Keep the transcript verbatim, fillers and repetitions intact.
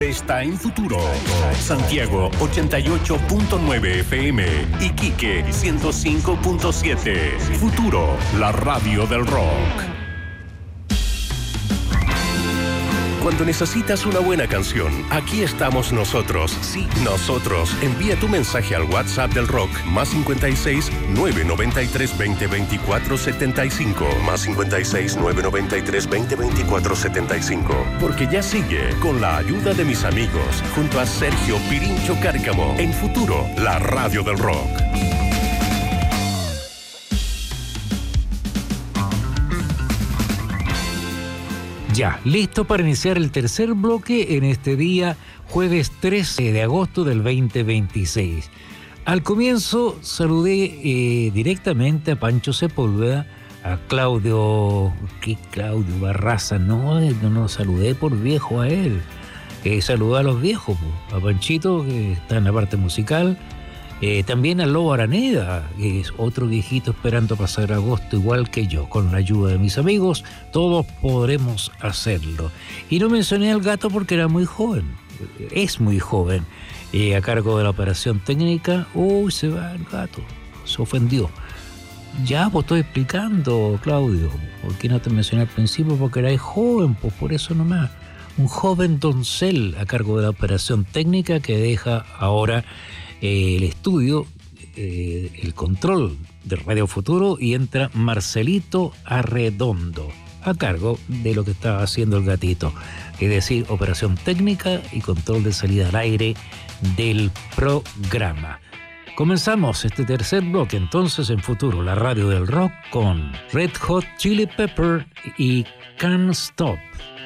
Está en Futuro. Santiago ochenta y ocho punto nueve F M. Iquique ciento cinco punto siete. Futuro, la radio del rock. Cuando necesitas una buena canción, aquí estamos nosotros. Sí, nosotros. Envía tu mensaje al WhatsApp del rock más cincuenta y seis, nueve noventa y tres, veinte, veinticuatro, setenta y cinco. Más cincuenta y seis, nueve noventa y tres, veinte, veinticuatro, setenta y cinco. Porque ya sigue con la ayuda de mis amigos, junto a Sergio Pirincho Cárcamo, en Futuro, la radio del rock. Ya, listo para iniciar el tercer bloque en este día, jueves trece de agosto del veinte veintiséis. Al comienzo saludé eh, directamente a Pancho Sepúlveda, a Claudio, ¿qué Claudio Barraza? No, no, no saludé por viejo a él. Eh, saludé a los viejos, a Panchito, que está en la parte musical. Eh, también a Lobo Araneda, que es otro viejito esperando pasar agosto igual que yo. Con la ayuda de mis amigos, todos podremos hacerlo. Y no mencioné al gato porque era muy joven, es muy joven, eh, a cargo de la operación técnica. Uy, se va el gato, se ofendió. Ya, pues estoy explicando, Claudio, ¿por qué no te mencioné al principio? Porque eras joven, pues por eso nomás. Un joven doncel a cargo de la operación técnica que deja ahora Eh, el estudio, eh, el control de Radio Futuro, y entra Marcelito Arredondo a cargo de lo que estaba haciendo el gatito, es decir, operación técnica y control de salida al aire del programa. Comenzamos este tercer bloque entonces en Futuro, la radio del rock, con Red Hot Chili Pepper y Can't Stop.